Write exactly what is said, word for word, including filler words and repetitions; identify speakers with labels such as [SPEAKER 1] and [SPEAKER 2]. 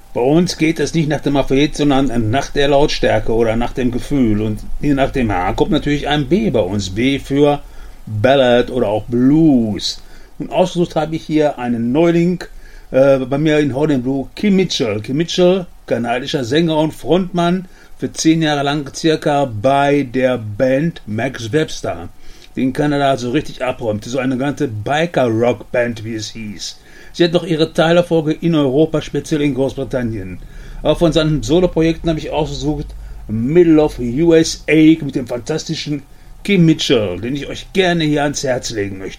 [SPEAKER 1] Bei uns geht es nicht nach dem Alphabet, sondern nach der Lautstärke oder nach dem Gefühl. Und je nach dem H kommt natürlich ein B bei uns. B für Ballad oder auch Blues. Und ausgesucht habe ich hier einen Neuling äh, bei mir in Holden Blue, Kim Mitchell. Kim Mitchell, kanadischer Sänger und Frontmann, für zehn Jahre lang circa bei der Band Max Webster, die in Kanada so richtig abräumte. So eine ganze Biker-Rock-Band, wie es hieß. Sie hat noch ihre Teilerfolge in Europa, speziell in Großbritannien. Auch von seinen Soloprojekten habe ich ausgesucht Middle of U S A mit dem fantastischen Kim Mitchell, den ich euch gerne hier ans Herz legen möchte.